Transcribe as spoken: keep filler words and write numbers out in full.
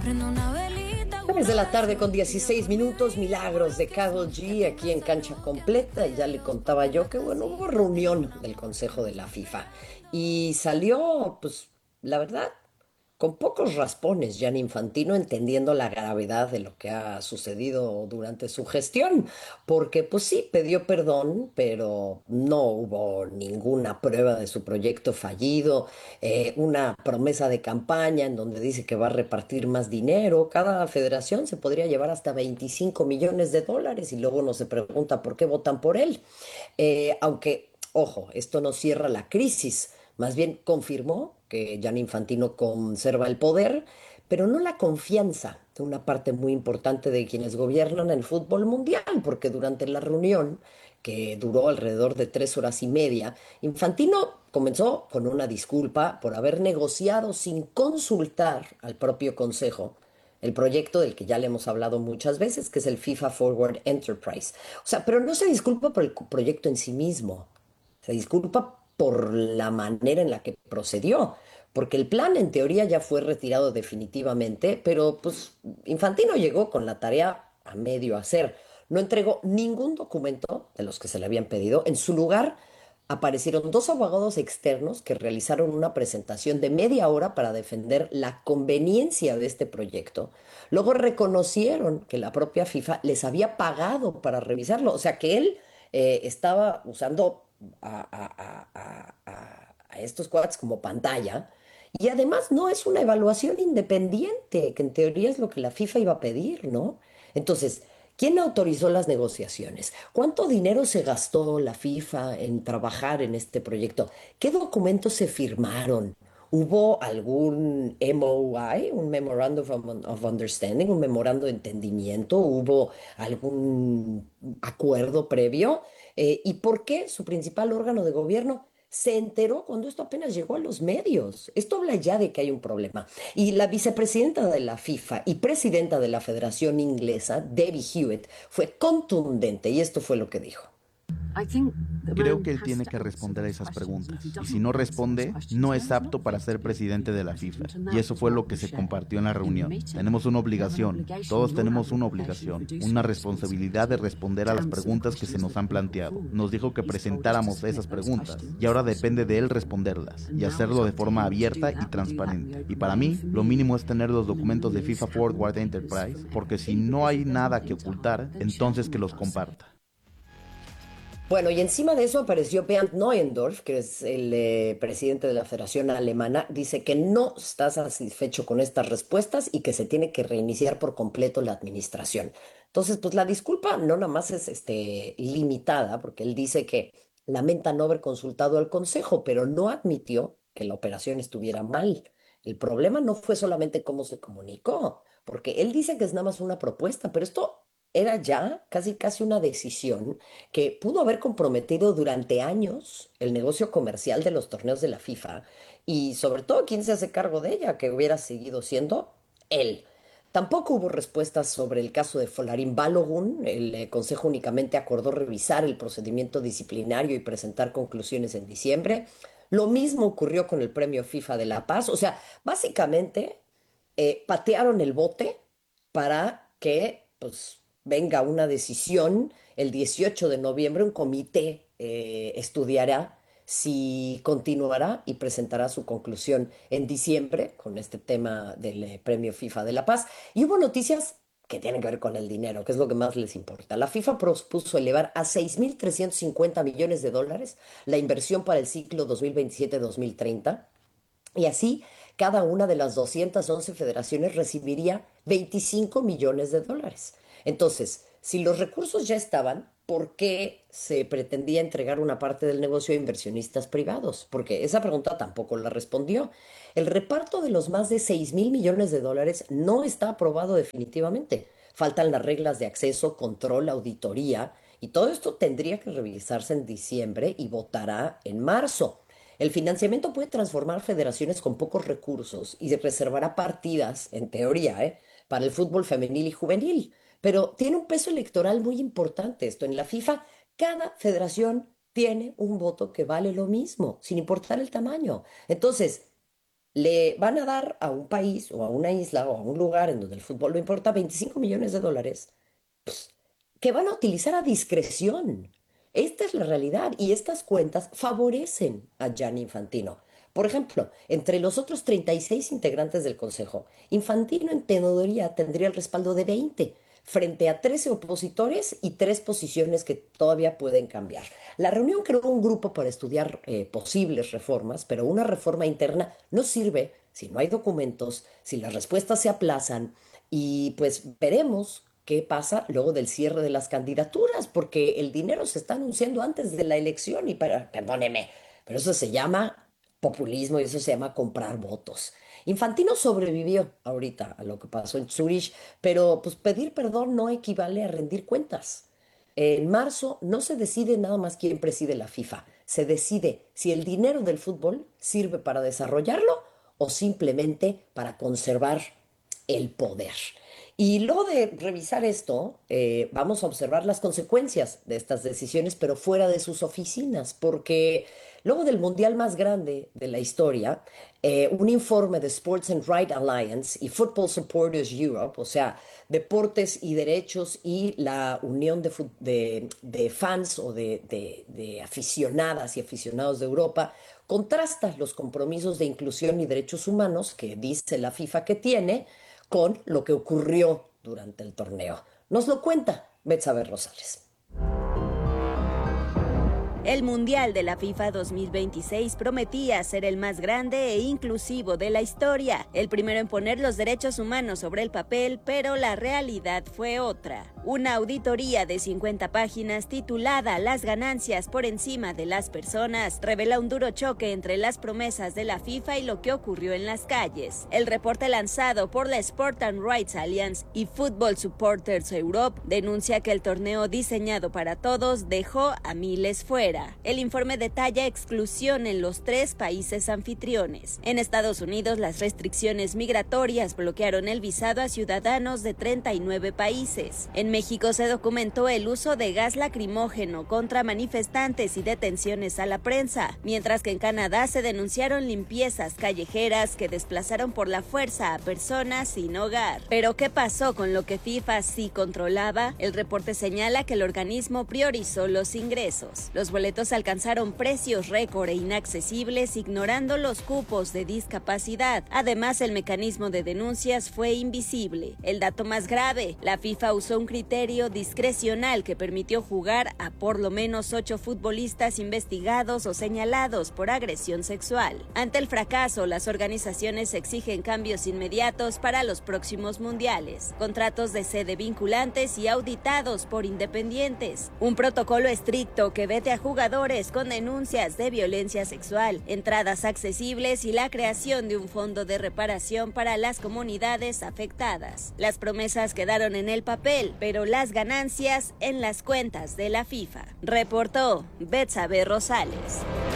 Prendo una velita, tres de una la tarde vez con y dieciséis minutos, milagros de Karol G aquí en Cancha Completa. Y ya le contaba yo que, bueno, hubo reunión del Consejo de la FIFA. Y salió, pues, la verdad, con pocos raspones, Gianni Infantino, entendiendo la gravedad de lo que ha sucedido durante su gestión, porque pues sí, pidió perdón, pero no hubo ninguna prueba de su proyecto fallido, eh, una promesa de campaña en donde dice que va a repartir más dinero, cada federación se podría llevar hasta veinticinco millones de dólares y luego uno se pregunta por qué votan por él. Eh, aunque, ojo, esto no cierra la crisis, más bien confirmó que Gianni Infantino conserva el poder, pero no la confianza de una parte muy importante de quienes gobiernan el fútbol mundial, porque durante la reunión, que duró alrededor de tres horas y media, Infantino comenzó con una disculpa por haber negociado sin consultar al propio Consejo el proyecto del que ya le hemos hablado muchas veces, que es el FIFA Forward Enterprise. O sea, pero no se disculpa por el proyecto en sí mismo, se disculpa por la manera en la que procedió, porque el plan en teoría ya fue retirado definitivamente, pero pues Infantino llegó con la tarea a medio hacer. No entregó ningún documento de los que se le habían pedido. En su lugar aparecieron dos abogados externos que realizaron una presentación de media hora para defender la conveniencia de este proyecto. Luego reconocieron que la propia FIFA les había pagado para revisarlo, o sea que él eh, estaba usando a, a- a- a- a estos cuads como pantalla. Y además no es una evaluación independiente, que en teoría es lo que la FIFA iba a pedir, ¿no? Entonces, ¿quién autorizó las negociaciones? ¿Cuánto dinero se gastó la FIFA en trabajar en este proyecto? ¿Qué documentos se firmaron? ¿Hubo algún M O I, un Memorandum of of Understanding, un memorando de entendimiento? ¿Hubo algún acuerdo previo? Eh, ¿y por qué su principal órgano de gobierno se enteró cuando esto apenas llegó a los medios? Esto habla ya de que hay un problema. Y la vicepresidenta de la FIFA y presidenta de la Federación Inglesa, Debbie Hewitt, fue contundente y esto fue lo que dijo. Creo que él tiene que responder a esas preguntas. Y si no responde, no es apto para ser presidente de la FIFA. Y eso fue lo que se compartió en la reunión. Tenemos una obligación, todos tenemos una obligación, una responsabilidad de responder a las preguntas que se nos han planteado. Nos dijo que presentáramos esas preguntas y ahora depende de él responderlas y hacerlo de forma abierta y transparente. Y para mí, lo mínimo es tener los documentos de FIFA Forward Enterprise, porque si no hay nada que ocultar, entonces que los comparta. Bueno, y encima de eso apareció Bernd Neuendorf, que es el eh, presidente de la Federación Alemana, dice que no está satisfecho con estas respuestas y que se tiene que reiniciar por completo la administración. Entonces, pues la disculpa no nada más es este, limitada, porque él dice que lamenta no haber consultado al Consejo, pero no admitió que la operación estuviera mal. El problema no fue solamente cómo se comunicó, porque él dice que es nada más una propuesta, pero esto era ya casi casi una decisión que pudo haber comprometido durante años el negocio comercial de los torneos de la FIFA y sobre todo quién se hace cargo de ella, que hubiera seguido siendo él. Tampoco hubo respuestas sobre el caso de Folarin Balogun. El eh, Consejo únicamente acordó revisar el procedimiento disciplinario y presentar conclusiones en diciembre. Lo mismo ocurrió con el Premio FIFA de la Paz. O sea, básicamente eh, patearon el bote para que pues, venga una decisión. El dieciocho de noviembre un comité eh, estudiará si continuará y presentará su conclusión en diciembre con este tema del eh, Premio FIFA de la Paz. Y hubo noticias que tienen que ver con el dinero, que es lo que más les importa. La FIFA propuso elevar a seis mil trescientos cincuenta millones de dólares la inversión para el ciclo dos mil veintisiete-dos mil treinta. Y así, cada una de las doscientas once federaciones recibiría veinticinco millones de dólares. Entonces, si los recursos ya estaban, ¿por qué se pretendía entregar una parte del negocio a inversionistas privados? Porque esa pregunta tampoco la respondió. El reparto de los más de seis mil millones de dólares no está aprobado definitivamente. Faltan las reglas de acceso, control, auditoría, y todo esto tendría que revisarse en diciembre y votará en marzo. El financiamiento puede transformar federaciones con pocos recursos y reservará partidas, en teoría, ¿eh? para el fútbol femenil y juvenil. Pero tiene un peso electoral muy importante esto. En la FIFA, cada federación tiene un voto que vale lo mismo, sin importar el tamaño. Entonces, le van a dar a un país o a una isla o a un lugar en donde el fútbol no importa veinticinco millones de dólares que van a utilizar a discreción. Esta es la realidad y estas cuentas favorecen a Gianni Infantino. Por ejemplo, entre los otros treinta y seis integrantes del Consejo, Infantino en teoría tendría el respaldo de veinte, frente a trece opositores y tres posiciones que todavía pueden cambiar. La reunión creó un grupo para estudiar eh, posibles reformas, pero una reforma interna no sirve si no hay documentos, si las respuestas se aplazan y pues veremos qué pasa luego del cierre de las candidaturas, porque el dinero se está anunciando antes de la elección y para, perdóneme, pero eso se llama populismo y eso se llama comprar votos. Infantino sobrevivió ahorita a lo que pasó en Zurich, pero pues pedir perdón no equivale a rendir cuentas. En marzo no se decide nada más quién preside la FIFA, se decide si el dinero del fútbol sirve para desarrollarlo o simplemente para conservar el poder. Y luego de revisar esto, eh, vamos a observar las consecuencias de estas decisiones, pero fuera de sus oficinas, porque luego del mundial más grande de la historia, eh, un informe de Sports and Right Alliance y Football Supporters Europe, o sea, Deportes y Derechos y la Unión de, de, de Fans o de, de, de aficionadas y aficionados de Europa, contrasta los compromisos de inclusión y derechos humanos que dice la FIFA que tiene con lo que ocurrió durante el torneo. Nos lo cuenta Betsabe Rosales. El Mundial de la FIFA dos mil veintiséis prometía ser el más grande e inclusivo de la historia, el primero en poner los derechos humanos sobre el papel, pero la realidad fue otra. Una auditoría de cincuenta páginas titulada Las ganancias por encima de las personas revela un duro choque entre las promesas de la FIFA y lo que ocurrió en las calles. El reporte lanzado por la Sport and Rights Alliance y Football Supporters Europe denuncia que el torneo diseñado para todos dejó a miles fuera. El informe detalla exclusión en los tres países anfitriones. En Estados Unidos, las restricciones migratorias bloquearon el visado a ciudadanos de treinta y nueve países. En México se documentó el uso de gas lacrimógeno contra manifestantes y detenciones a la prensa, mientras que en Canadá se denunciaron limpiezas callejeras que desplazaron por la fuerza a personas sin hogar. Pero ¿qué pasó con lo que FIFA sí controlaba? El reporte señala que el organismo priorizó los ingresos. Los boletos alcanzaron precios récord e inaccesibles, ignorando los cupos de discapacidad. Además, el mecanismo de denuncias fue invisible. El dato más grave, la FIFA usó un criterio discrecional que permitió jugar a por lo menos ocho futbolistas investigados o señalados por agresión sexual. Ante el fracaso, las organizaciones exigen cambios inmediatos para los próximos mundiales, contratos de sede vinculantes y auditados por independientes, un protocolo estricto que vete a jugadores con denuncias de violencia sexual, entradas accesibles y la creación de un fondo de reparación para las comunidades afectadas. Las promesas quedaron en el papel, pero las ganancias en las cuentas de la FIFA. Reportó Betsabe Rosales.